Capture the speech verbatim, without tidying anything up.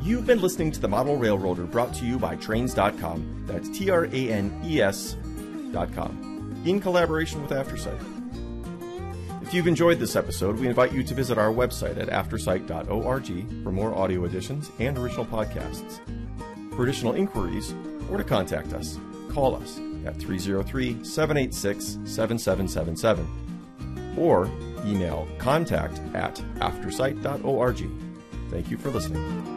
You've been listening to The Model Railroader, brought to you by Tranes dot com. That's T R A N E S dot com, in collaboration with AfterSight. If you've enjoyed this episode, we invite you to visit our website at aftersight dot org for more audio editions and original podcasts. For additional inquiries or to contact us, call us at three oh three, seven eight six, seven seven seven seven or email contact at aftersight dot org. Thank you for listening.